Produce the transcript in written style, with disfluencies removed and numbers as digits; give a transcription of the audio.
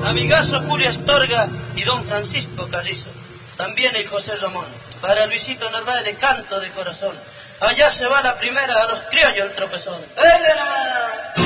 Amigazo Julio Astorga y don Francisco Carrizo. También el José Ramón. Para Luisito Narváez le canto de corazón. Allá se va la primera, a los criollos el tropezón. ¡Ella nomás!